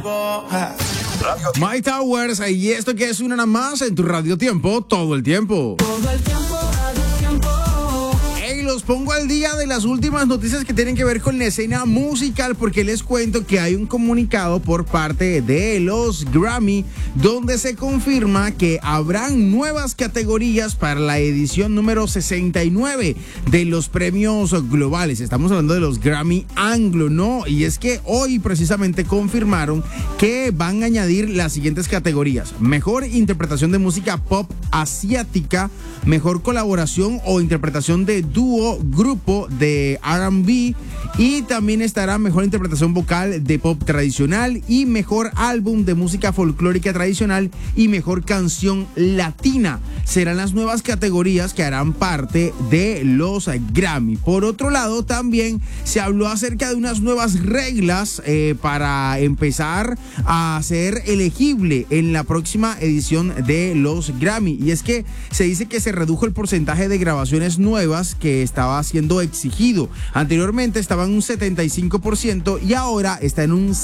My Towers, y esto que es una nada más en tu Radio Tiempo, todo el tiempo. Todo el tiempo, Radio Tiempo. Hey, los pongo al día de las últimas noticias que tienen que ver con la escena musical, porque les cuento que hay un comunicado por parte de los Grammy donde se confirma que habrán nuevas categorías para la edición número 69 de los premios globales. Estamos hablando de los Grammy Anglo, ¿no? Y es que hoy precisamente confirmaron que van a añadir las siguientes categorías: mejor interpretación de música pop asiática, mejor colaboración o interpretación de dúo, grupo de R&B, y también estará mejor interpretación vocal de pop tradicional y mejor álbum de música folclórica tradicional y mejor canción latina. Serán las nuevas categorías que harán parte de los Grammy. Por otro lado, también se habló acerca de unas nuevas reglas para empezar a ser elegible en la próxima edición de los Grammy. Y es que se dice que se redujo el porcentaje de grabaciones nuevas que estaba siendo exigido. Anteriormente estaba en un 75% y ahora está en un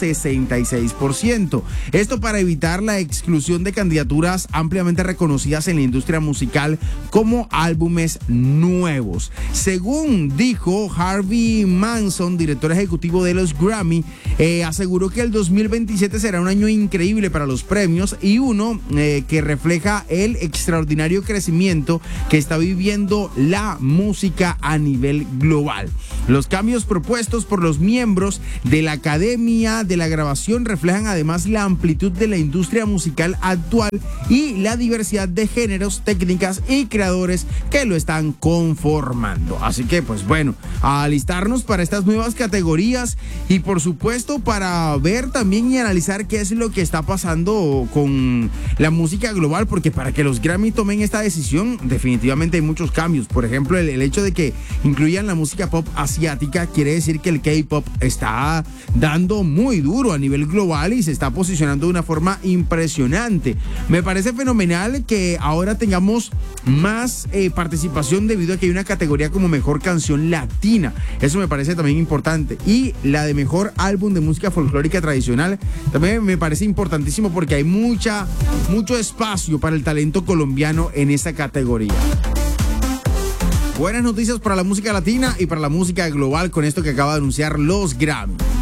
66%. Esto para evitar la exclusión de candidaturas ampliamente reconocidas en la industria musical como álbumes nuevos. Según dijo Harvey Manson, director ejecutivo de los Grammy, aseguró que el 2027 será un año increíble para los premios y uno que refleja el extraordinario crecimiento que está viviendo la música a nivel global. Los cambios propuestos por los miembros de la Academia de la Grabación reflejan además la amplitud de la industria musical actual y la diversidad de géneros, técnicas y creadores que lo están conformando. Así que pues bueno, a alistarnos para estas nuevas categorías y por supuesto para ver también y analizar qué es lo que está pasando con la música global, porque para que los Grammy tomen esta decisión definitivamente hay muchos cambios. Por ejemplo, el hecho de que incluyan la música pop asiática quiere decir que el K-pop está dando muy duro a nivel global y se está posicionando de una forma impresionante. Me parece fenomenal que ahora tengamos más participación debido a que hay una categoría como mejor canción latina. Eso me parece también importante. Y la de mejor álbum de música folclórica tradicional también me parece importantísimo porque hay mucho espacio para el talento colombiano en esa categoría. Buenas noticias para la música latina y para la música global con esto que acaba de anunciar los Grammy.